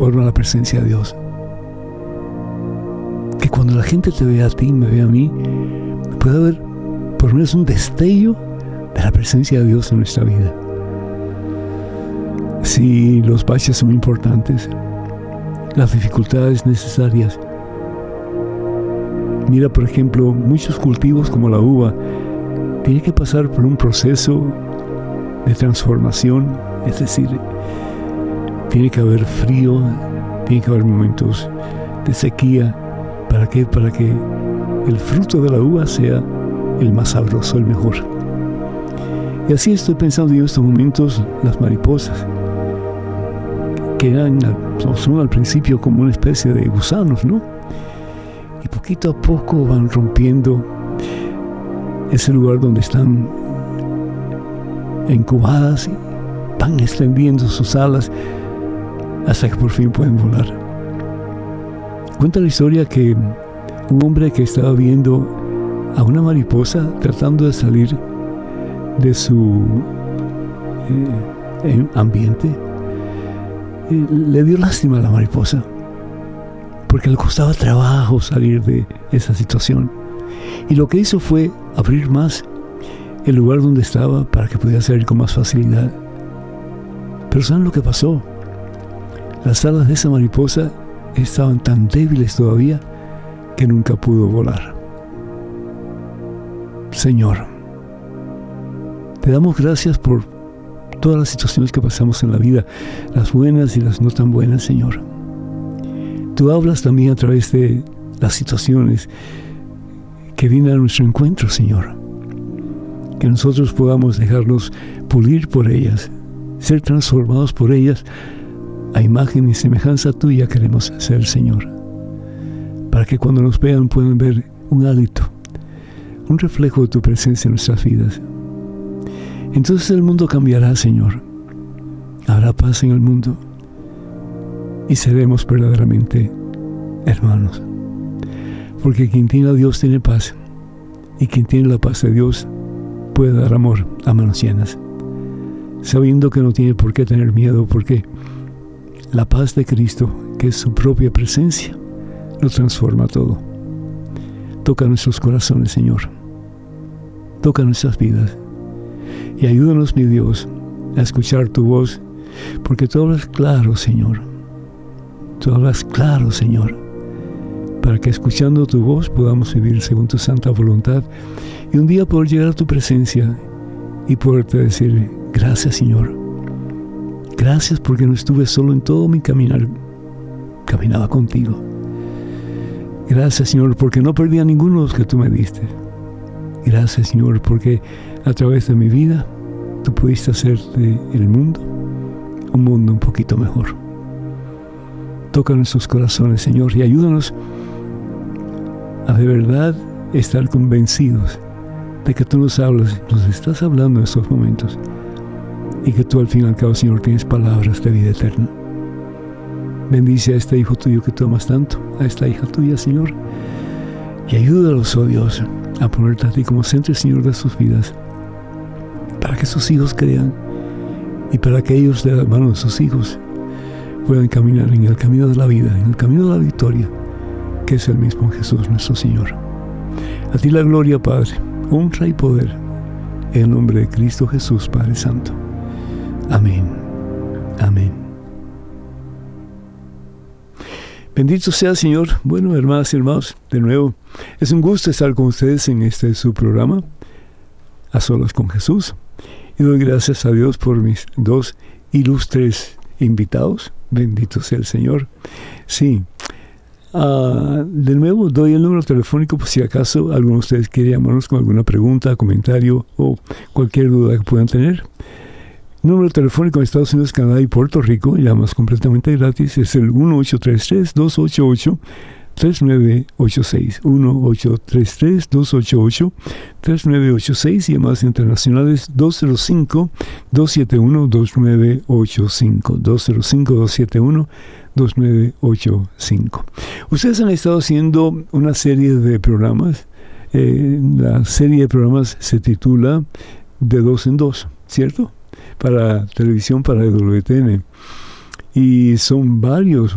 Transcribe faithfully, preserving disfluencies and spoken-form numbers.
transforma la presencia de Dios. Que cuando la gente te vea a ti, me vea a mí, pueda haber por lo menos un destello de la presencia de Dios en nuestra vida. Sí, los baches son importantes, las dificultades necesarias. Mira, por ejemplo, muchos cultivos como la uva tienen que pasar por un proceso de transformación, es decir, tiene que haber frío, tiene que haber momentos de sequía. ¿Para qué? Para que el fruto de la uva sea el más sabroso, el mejor. Y así estoy pensando yo en estos momentos, las mariposas, que eran, son al principio como una especie de gusanos, ¿no? Y poquito a poco van rompiendo ese lugar donde están incubadas y van extendiendo sus alas hasta que por fin pueden volar. Cuenta la historia que un hombre que estaba viendo a una mariposa tratando de salir de su eh, ambiente, eh, le dio lástima a la mariposa, porque le costaba trabajo salir de esa situación. Y lo que hizo fue abrir más el lugar donde estaba para que pudiera salir con más facilidad. Pero ¿saben lo que pasó? Las alas de esa mariposa estaban tan débiles todavía que nunca pudo volar. Señor, te damos gracias por todas las situaciones que pasamos en la vida, las buenas y las no tan buenas, Señor. Tú hablas también a través de las situaciones que vienen a nuestro encuentro, Señor. Que nosotros podamos dejarnos pulir por ellas, ser transformados por ellas a imagen y semejanza tuya queremos ser, Señor. Para que cuando nos vean puedan ver un hálito, un reflejo de tu presencia en nuestras vidas. Entonces el mundo cambiará, Señor. Habrá paz en el mundo y seremos verdaderamente hermanos. Porque quien tiene a Dios tiene paz, y quien tiene la paz de Dios puede dar amor a manos llenas, sabiendo que no tiene por qué tener miedo, porque la paz de Cristo, que es su propia presencia, lo transforma todo. Toca nuestros corazones, Señor. Toca nuestras vidas. Y ayúdanos, mi Dios, a escuchar tu voz, porque tú hablas claro, Señor. Tú hablas claro, Señor, para que escuchando tu voz podamos vivir según tu santa voluntad y un día poder llegar a tu presencia y poderte decir: gracias, Señor. Gracias porque no estuve solo en todo mi caminar, caminaba contigo. Gracias, Señor, porque no perdí a ninguno de los que tú me diste. Gracias, Señor, porque a través de mi vida tú pudiste hacer del mundo un mundo un poquito mejor. Toca nuestros corazones, Señor, y ayúdanos a de verdad estar convencidos de que tú nos hablas, nos estás hablando en estos momentos, y que tú al fin y al cabo, Señor, tienes palabras de vida eterna. Bendice a este hijo tuyo que tú amas tanto, a esta hija tuya, Señor, y ayúdalos, oh Dios, a ponerte a ti como centro, Señor, de sus vidas, para que sus hijos crean y para que ellos, de la mano de sus hijos, puedan caminar en el camino de la vida, en el camino de la victoria, que es el mismo Jesús nuestro Señor. A ti la gloria, Padre, honra y poder, en el nombre de Cristo Jesús, Padre Santo. Amén. Amén. Bendito sea el Señor. Bueno, hermanas y hermanos, de nuevo, es un gusto estar con ustedes en este su programa, A Solas con Jesús. Y doy gracias a Dios por mis dos ilustres invitados. Bendito sea el Señor. Sí. Uh, de nuevo, doy el número telefónico por si acaso alguno de ustedes quiere llamarnos con alguna pregunta, comentario o cualquier duda que puedan tener. Número telefónico en Estados Unidos, Canadá y Puerto Rico, llamas completamente gratis, es el uno ocho tres tres, dos ocho ocho, tres nueve ocho seis. uno ocho tres tres, dos ocho ocho, tres nueve ocho seis. Llamadas internacionales dos cero cinco, dos siete uno, dos nueve ocho cinco. dos cero cinco, dos siete uno, dos nueve ocho cinco. Ustedes han estado haciendo una serie de programas. Eh, la serie de programas se titula De Dos en Dos, ¿cierto? Para televisión, para W T N. Y son varios